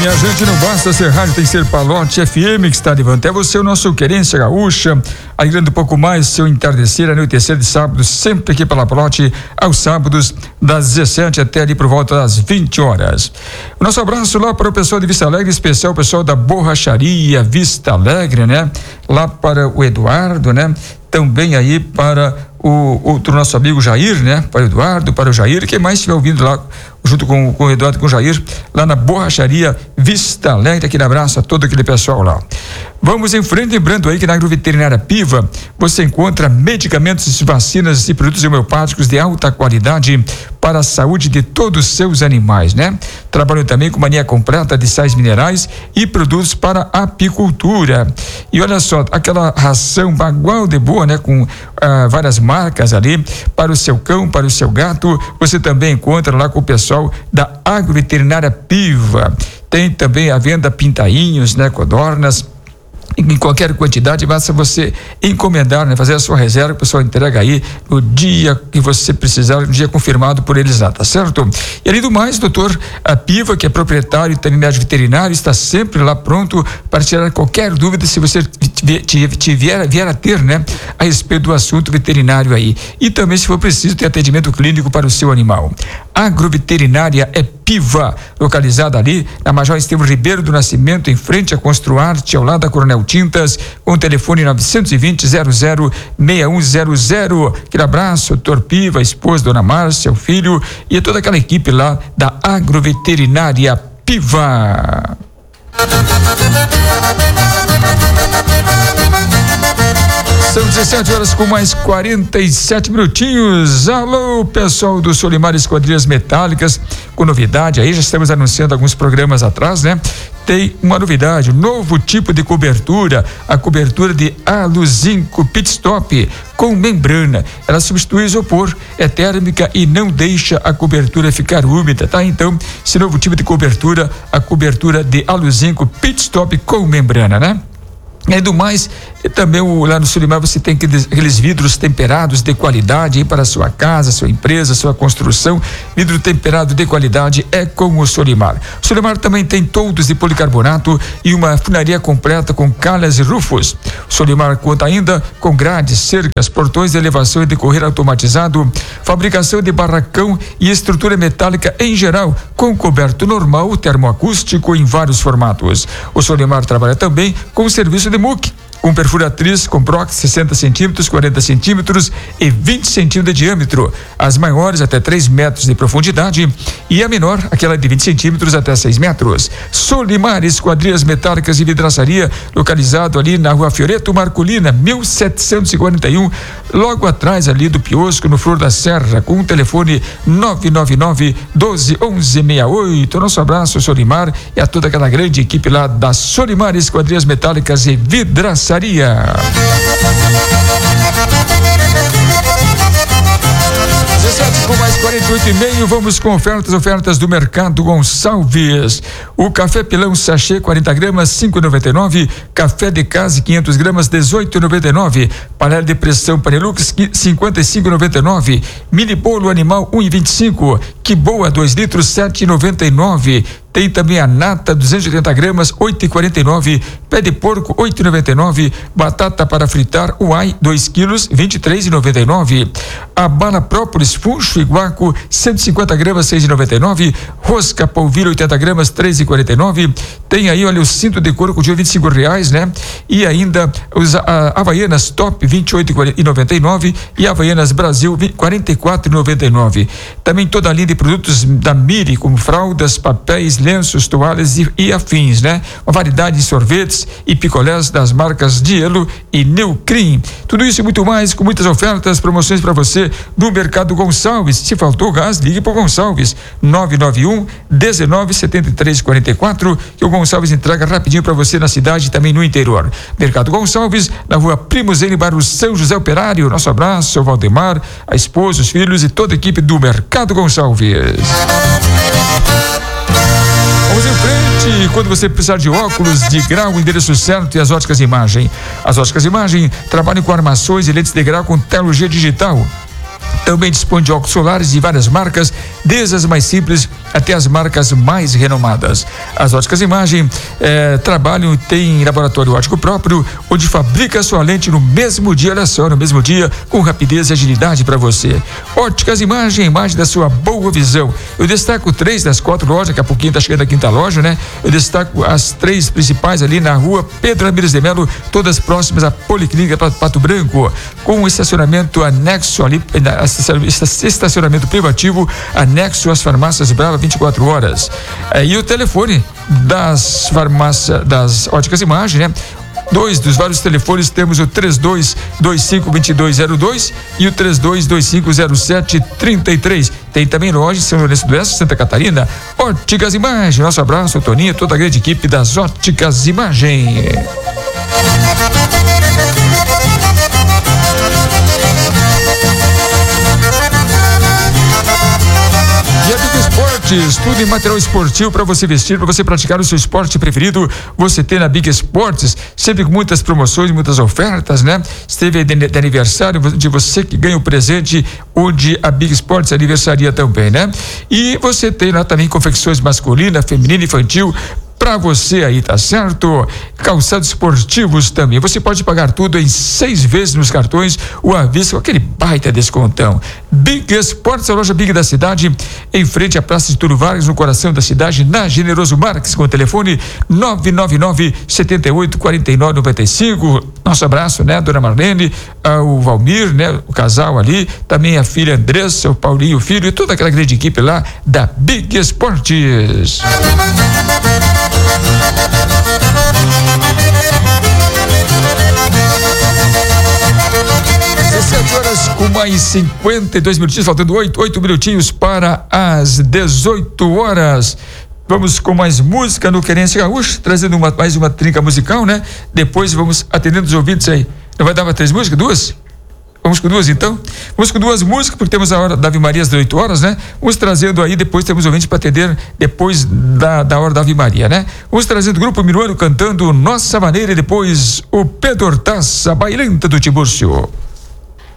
minha gente, não basta ser rádio, tem que ser Palote FM que está levando até você o nosso Querência Gaúcha, alegrando um pouco mais seu entardecer, anoitecer de sábado, sempre aqui pela Palote, aos sábados, das 17 até ali por volta das 20 horas. O nosso abraço lá para o pessoal de Vista Alegre, especial o pessoal da Borracharia Vista Alegre, né? Lá para o Eduardo, né? Também aí para o outro nosso amigo Jair, né? Para o Eduardo, para o Jair, quem mais estiver ouvindo lá, junto com o Eduardo e com o Jair, lá na Borracharia Vista Alegre, aquele abraço a todo aquele pessoal lá. Vamos em frente, lembrando aí que na Agroveterinária Piva você encontra medicamentos, vacinas e produtos homeopáticos de alta qualidade para a saúde de todos os seus animais, né? Trabalham também com mania completa de sais minerais e produtos para apicultura. E olha só, aquela ração bagual de boa, né? Com várias marcas ali para o seu cão, para o seu gato, você também encontra lá com o pessoal da Agroveterinária Piva. Tem também a venda pintainhos, né? Codornas, em qualquer quantidade, basta você encomendar, né? Fazer a sua reserva, o pessoal entrega aí no dia que você precisar, no dia confirmado por eles lá, tá certo? E além do mais, doutor Piva, que é proprietário e também médico veterinário, está sempre lá pronto para tirar qualquer dúvida se você vier a ter, né? A respeito do assunto veterinário aí. E também, se for preciso, ter atendimento clínico para o seu animal. Agroveterinária é Piva, localizada ali na Major Estevão Ribeiro do Nascimento, em frente a Construarte, ao lado da Coronel Tintas, com o telefone 920-00-6100. Aquele abraço, doutor Piva, a esposa, dona Márcia, o filho e toda aquela equipe lá da Agroveterinária Piva. São 17 horas com mais 47 minutinhos. Alô, pessoal do Solimar Esquadrias Metálicas, com novidade aí, já estamos anunciando alguns programas atrás, né? Tem uma novidade, um novo tipo de cobertura, a cobertura de Aluzinco Pitstop com membrana. Ela substitui isopor, é térmica e não deixa a cobertura ficar úmida, tá? Então, esse novo tipo de cobertura, a cobertura de Aluzinco Pitstop com membrana, né? E do mais, também lá no Solimar você tem aqueles vidros temperados de qualidade aí para a sua casa, sua empresa, sua construção. Vidro temperado de qualidade é com o Solimar. O Solimar também tem toldos de policarbonato e uma funilaria completa com calhas e rufos. O Solimar conta ainda com grades, cercas, portões de elevação e de correr automatizado, fabricação de barracão e estrutura metálica em geral, com coberto normal, termoacústico em vários formatos. O Solimar trabalha também com o serviço de MUC, com perfuratriz com prox 60 centímetros, 40 centímetros e 20 centímetros de diâmetro. As maiores até 3 metros de profundidade e a menor, aquela de 20 centímetros até 6 metros. Solimar Esquadrias Metálicas e Vidraçaria, localizado ali na Rua Fioreto Marcolina, 1741, logo atrás ali do Piosco, no Flor da Serra, com o telefone 999-12-1168. Nosso abraço, Solimar, e a toda aquela grande equipe lá da Solimar Esquadrias Metálicas e Vidraçaria. Com mais 48,5, vamos com ofertas do Mercado Gonçalves. O café pilão sachê 40 gramas 5,99, café de casa 500 gramas 18,99, panela de pressão Panelux 55,99, mini bolo animal 1,25, que boa 2 litros 7,99. Tem também a nata 280 gramas 8,49, pé de porco 8,99, batata para fritar uai 2 quilos 23,99, a bala própolis funcho e guaco 150 gramas 6,99, rosca polvilho 80 gramas 3,49. Tem aí, olha, o cinto de couro de R$25, né? E ainda os Havaianas Top 28,99 e Havaianas Brasil 44,99. Também toda a linha de produtos da Miri, como fraldas, papéis, lenços, toalhas e afins, né? Uma variedade de sorvetes e picolés das marcas Dielo e Neucrim. Tudo isso e muito mais, com muitas ofertas, promoções para você do Mercado Gonçalves. Se faltou gás, ligue para o Gonçalves 991-197344, que o Gonçalves entrega rapidinho para você na cidade e também no interior. Mercado Gonçalves, na Rua Primo Zene, bairro São José Operário. Nosso abraço ao Valdemar, a esposa, os filhos e toda a equipe do Mercado Gonçalves. Vamos em frente, quando você precisar de óculos de grau, o endereço certo é as Óticas Imagem. As Óticas Imagem trabalham com armações e lentes de grau com tecnologia digital. Também dispõe de óculos solares de várias marcas, desde as mais simples até as marcas mais renomadas. As Óticas Imagem trabalham, tem laboratório óptico próprio, onde fabrica sua lente no mesmo dia, olha só, no mesmo dia, com rapidez e agilidade para você. Óticas Imagem, imagem da sua boa visão. Eu destaco 3 das 4 lojas, daqui a pouquinho está chegando a 5ª loja, né? Eu destaco as 3 principais ali na rua Pedro Ramires de Melo, todas próximas à Policlínica Pato Branco, com um estacionamento anexo ali, estacionamento privativo anexo às farmácias Brava 24 horas. E o telefone das farmácias, das Óticas Imagem, né? 2 dos vários telefones, temos o 3225-2202 e o 3225-0733. Tem também loja em São Lourenço do Oeste, Santa Catarina. Óticas Imagem. Nosso abraço, Toninho, toda a grande equipe das Óticas Imagem. E a Big Esportes, tudo em material esportivo para você vestir, para você praticar o seu esporte preferido. Você tem na Big Esportes, sempre com muitas promoções, muitas ofertas, né? Esteve de aniversário de você que ganha o presente, onde a Big Esportes aniversaria também, né? E você tem lá também confecções masculina, feminina, infantil, para você aí, tá certo? Calçados esportivos também. Você pode pagar tudo em 6 vezes nos cartões, o aviso com aquele baita descontão. Big Esportes, a loja Big da cidade, em frente à Praça de Túlio Vargas, no coração da cidade, na Generoso Marques, com o telefone 999-78-49-95. Nosso abraço, né? Dona Marlene, o Valmir, né? O casal ali, também a filha Andressa, o Paulinho, o filho, e toda aquela grande equipe lá da Big Esportes. 17 horas com mais 52 minutinhos, faltando 8 minutinhos para as 18 horas. Vamos com mais música no Querência Gaúcha, trazendo mais uma trinca musical, né? Depois vamos atendendo os ouvintes aí. Não vai dar para 3 músicas? 2? Vamos com 2 então? Vamos com 2 músicas, porque temos a hora da Ave Maria às 18 horas, né? Vamos trazendo aí, depois temos ouvintes para atender depois da hora da Ave Maria, né? Vamos trazendo o grupo Minuano cantando Nossa Maneira e depois o Pedro Hortaça, Bailanta do Tiburcio.